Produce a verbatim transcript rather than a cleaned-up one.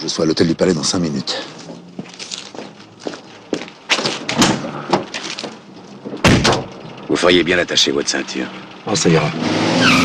Je sois à l'hôtel du Palais dans cinq minutes. Vous feriez bien d'attacher votre ceinture. Oh, ça ira.